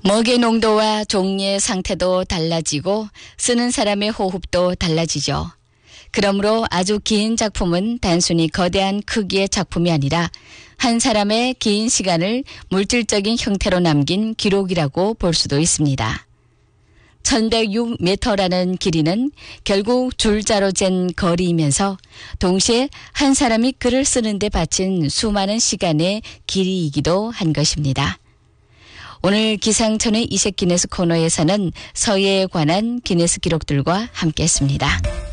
먹의 농도와 종류의 상태도 달라지고 쓰는 사람의 호흡도 달라지죠. 그러므로 아주 긴 작품은 단순히 거대한 크기의 작품이 아니라 한 사람의 긴 시간을 물질적인 형태로 남긴 기록이라고 볼 수도 있습니다. 1106m라는 길이는 결국 줄자로 잰 거리이면서 동시에 한 사람이 글을 쓰는데 바친 수많은 시간의 길이이기도 한 것입니다. 오늘 기상천의 이색 기네스 코너에서는 서예에 관한 기네스 기록들과 함께했습니다.